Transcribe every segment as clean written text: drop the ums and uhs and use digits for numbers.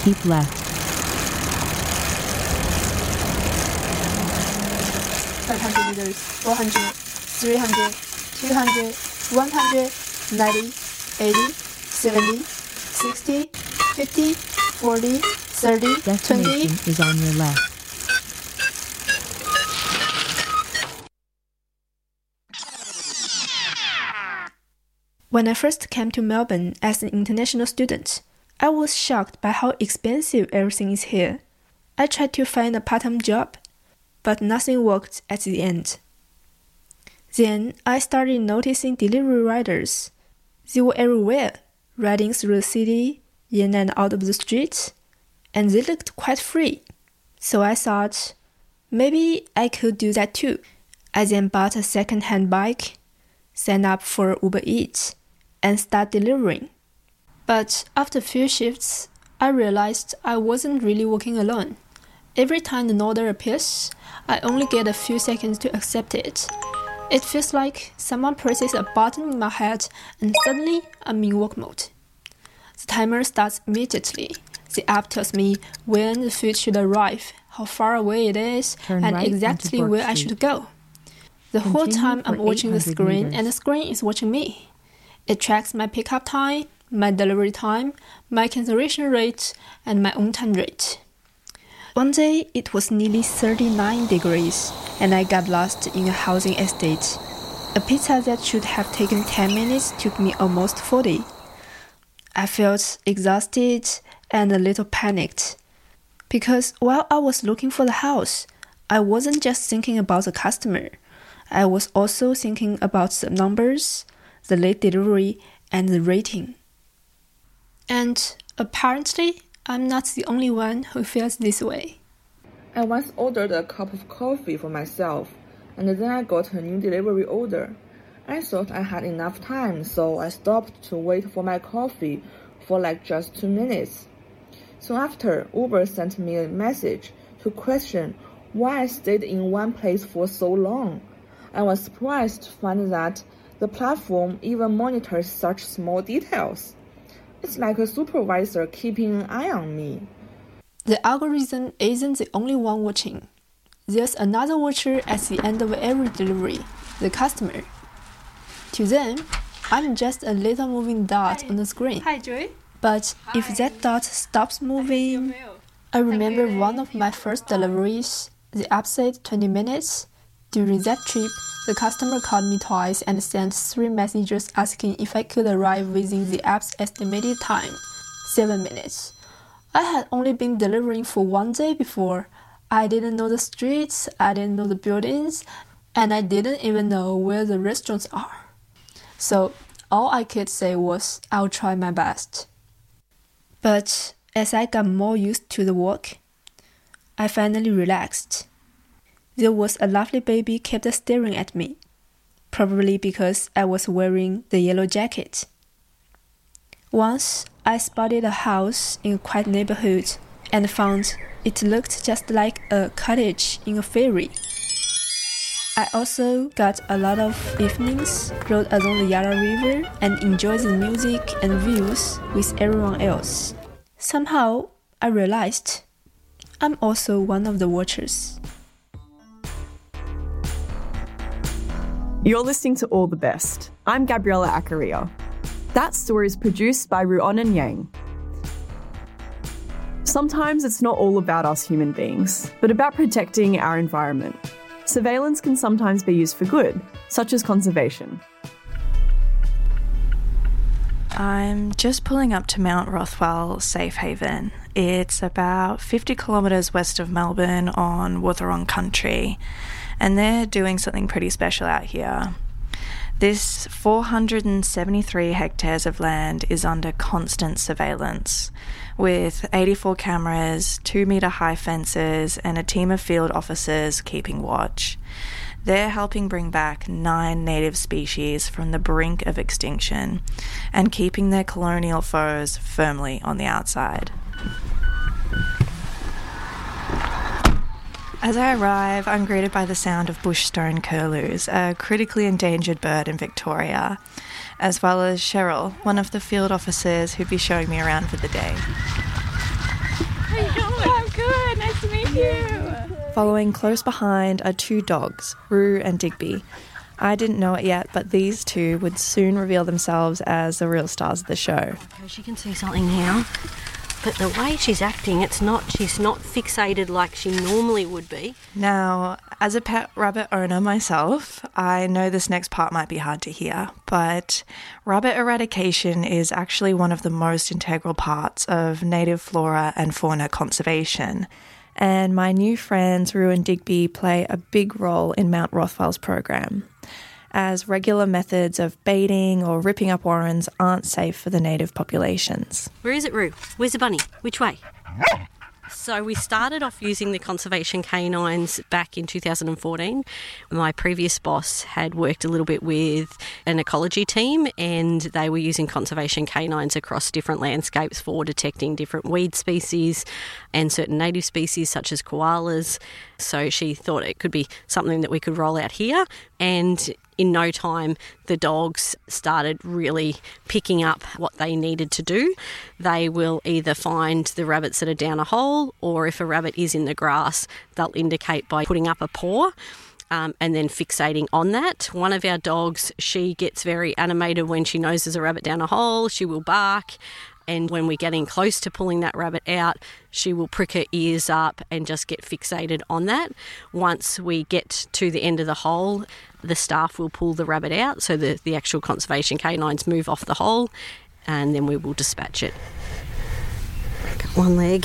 Keep left. 500 meters, 400, 300, 200, 100, 90, 80, 70, 60, 50, 40, 30, 20. Destination is on your left. When I first came to Melbourne as an international student, I was shocked by how expensive everything is here. I tried to find a part-time job, but nothing worked at the end. Then I started noticing delivery riders. They were everywhere, riding through the city, in and out of the streets, and they looked quite free. So I thought, maybe I could do that too. I then bought a second-hand bike, signed up for Uber Eats, and started delivering. But after a few shifts, I realized I wasn't really working alone. Every time an order appears, I only get a few seconds to accept it. It feels like someone presses a button in my head and suddenly I'm in work mode. The timer starts immediately. The app tells me when the food should arrive, how far away it is, Turn and right exactly onto where Brook I Street. should go. The whole Continue time I'm for watching the 800 screen meters. and the screen is watching me. It tracks my pickup time, my delivery time, my cancellation rate, and my on-time rate. One day, it was nearly 39 degrees, and I got lost in a housing estate. A pizza that should have taken 10 minutes took me almost 40. I felt exhausted and a little panicked. Because while I was looking for the house, I wasn't just thinking about the customer. I was also thinking about the numbers, the late delivery, and the rating. And apparently, I'm not the only one who feels this way. I once ordered a cup of coffee for myself, and then I got a new delivery order. I thought I had enough time, so I stopped to wait for my coffee for like just 2 minutes. So after, Uber sent me a message to question why I stayed in one place for so long. I was surprised to find that the platform even monitors such small details. It's like a supervisor keeping an eye on me. The algorithm isn't the only one watching. There's another watcher at the end of every delivery, the customer. To them, I'm just a little moving dot on the screen. Hi, Joy. But if that dot stops moving... I remember one of my first deliveries, the app said 20 minutes. During that trip, the customer called me twice and sent 3 messages asking if I could arrive within the app's estimated time, 7 minutes. I had only been delivering for 1 day before. I didn't know the streets, I didn't know the buildings, and I didn't even know where the restaurants are. So all I could say was, I'll try my best. But as I got more used to the work, I finally relaxed. There was a lovely baby kept staring at me, probably because I was wearing the yellow jacket. Once, I spotted a house in a quiet neighborhood and found it looked just like a cottage in a fairy. I also got a lot of evenings, rode along the Yarra River, and enjoyed the music and views with everyone else. Somehow, I realized I'm also one of the watchers. You're listening to All the Best. I'm Gabriella Acaria. That story is produced by Ruonan Yang. Sometimes it's not all about us human beings, but about protecting our environment. Surveillance can sometimes be used for good, such as conservation. I'm just pulling up to Mount Rothwell Safe Haven. It's about 50 kilometres west of Melbourne on Wutherong country, and they're doing something pretty special out here. This 473 hectares of land is under constant surveillance, with 84 cameras, 2-metre-high fences, and a team of field officers keeping watch. They're helping bring back 9 native species from the brink of extinction and keeping their colonial foes firmly on the outside. As I arrive, I'm greeted by the sound of bush stone curlews, a critically endangered bird in Victoria, as well as Cheryl, one of the field officers who'd be showing me around for the day. How you going? I'm good. Nice to meet you. Following close behind are two dogs, Rue and Digby. I didn't know it yet, but these two would soon reveal themselves as the real stars of the show. Okay, she can see something now, but the way she's acting, she's not fixated like she normally would be. Now, as a pet rabbit owner myself, I know this next part might be hard to hear, but rabbit eradication is actually one of the most integral parts of native flora and fauna conservation. And my new friends, Rue and Digby, play a big role in Mount Rothwell's program, as regular methods of baiting or ripping up warrens aren't safe for the native populations. Where is it, Rue? Where's the bunny? Which way? So we started off using the conservation canines back in 2014. My previous boss had worked a little bit with an ecology team, and they were using conservation canines across different landscapes for detecting different weed species and certain native species such as koalas. So she thought it could be something that we could roll out here, and in no time, the dogs started really picking up what they needed to do. They will either find the rabbits that are down a hole, or if a rabbit is in the grass, they'll indicate by putting up a paw and then fixating on that. One of our dogs, she gets very animated when she knows there's a rabbit down a hole. She will bark. And when we're getting close to pulling that rabbit out, she will prick her ears up and just get fixated on that. Once we get to the end of the hole, the staff will pull the rabbit out, so the actual conservation canines move off the hole, and then we will dispatch it. Got one leg.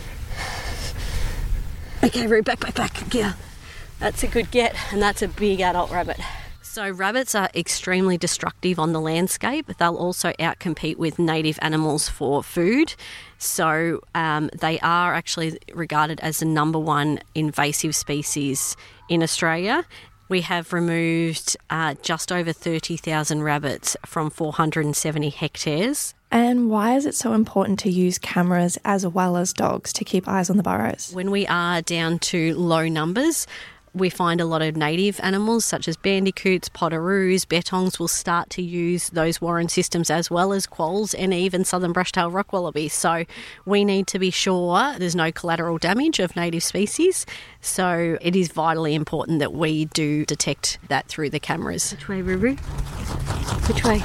Okay, Roo, back. Yeah, that's a good get, and that's a big adult rabbit. So rabbits are extremely destructive on the landscape. They'll also outcompete with native animals for food. So they are actually regarded as the number one invasive species in Australia. We have removed just over 30,000 rabbits from 470 hectares. And why is it so important to use cameras as well as dogs to keep eyes on the burrows? When we are down to low numbers, we find a lot of native animals such as bandicoots, potoroos, bettongs will start to use those warren systems, as well as quolls and even southern brush-tailed rock wallabies. So we need to be sure there's no collateral damage of native species. So it is vitally important that we do detect that through the cameras. Which way, Ruru? Which way?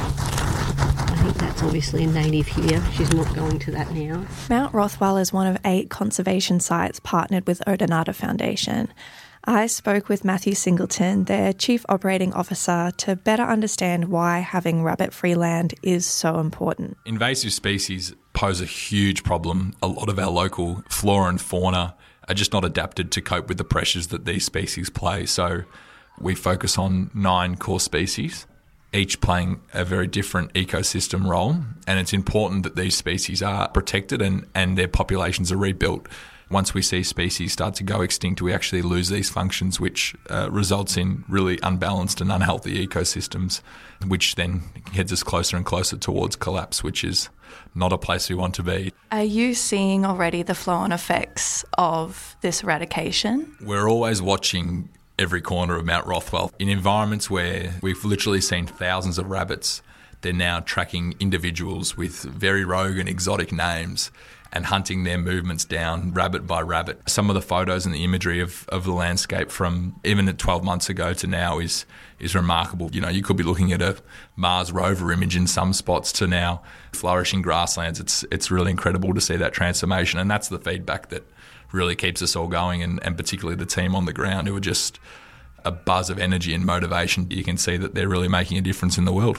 I think that's obviously a native here. She's not going to that now. Mount Rothwell is one of 8 conservation sites partnered with Odonata Foundation. I spoke with Matthew Singleton, their Chief Operating Officer, to better understand why having rabbit-free land is so important. Invasive species pose a huge problem. A lot of our local flora and fauna are just not adapted to cope with the pressures that these species play. So we focus on 9 core species, each playing a very different ecosystem role. And it's important that these species are protected and their populations are rebuilt. Once we see species start to go extinct, we actually lose these functions, which results in really unbalanced and unhealthy ecosystems, which then heads us closer and closer towards collapse, which is not a place we want to be. Are you seeing already the flow-on effects of this eradication? We're always watching every corner of Mount Rothwell. In environments where we've literally seen thousands of rabbits, they're now tracking individuals with very rogue and exotic names and hunting their movements down rabbit by rabbit. Some of the photos and the imagery of the landscape from even 12 months ago to now is remarkable. You know, you could be looking at a Mars rover image in some spots to now flourishing grasslands. It's really incredible to see that transformation, and that's the feedback that really keeps us all going, and particularly the team on the ground who are just a buzz of energy and motivation. You can see that they're really making a difference in the world.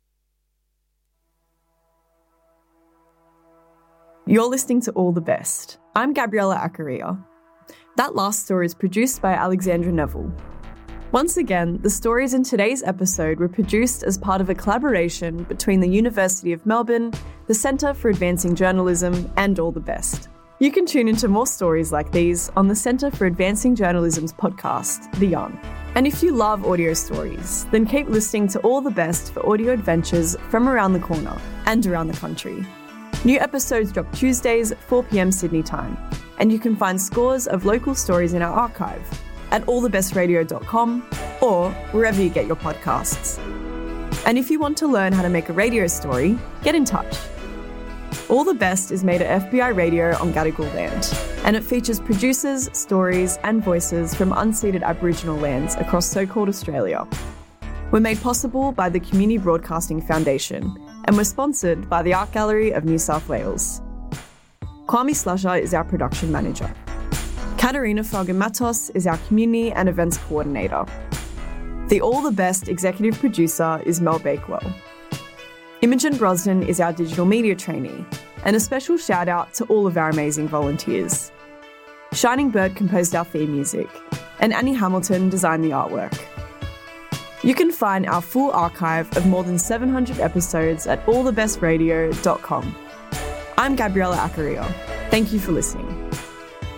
You're listening to All the Best. I'm Gabriella Accaria. That last story is produced by Alexandra Neville. Once again, the stories in today's episode were produced as part of a collaboration between the University of Melbourne, the Centre for Advancing Journalism, and All the Best. You can tune into more stories like these on the Centre for Advancing Journalism's podcast, The Yarn. And if you love audio stories, then keep listening to All the Best for audio adventures from around the corner and around the country. New episodes drop Tuesdays, 4 p.m. Sydney time, and you can find scores of local stories in our archive at allthebestradio.com or wherever you get your podcasts. And if you want to learn how to make a radio story, get in touch. All the Best is made at FBI Radio on Gadigal land, and it features producers, stories and voices from unceded Aboriginal lands across so-called Australia. We're made possible by the Community Broadcasting Foundation, and we're sponsored by the Art Gallery of New South Wales. Kwame Slusher is our production manager. Katerina Falgan-Matos is our community and events coordinator. The All the Best executive producer is Mel Bakewell. Imogen Brosnan is our digital media trainee, and a special shout out to all of our amazing volunteers. Shining Bird composed our theme music, and Annie Hamilton designed the artwork. You can find our full archive of more than 700 episodes at allthebestradio.com. I'm Gabriella Acario. Thank you for listening.